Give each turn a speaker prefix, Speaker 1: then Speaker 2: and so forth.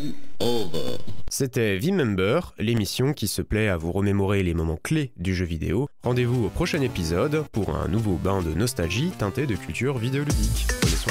Speaker 1: Game over.
Speaker 2: C'était V-Member, l'émission qui se plaît à vous remémorer les moments clés du jeu vidéo. Rendez-vous au prochain épisode pour un nouveau bain de nostalgie teinté de culture vidéoludique.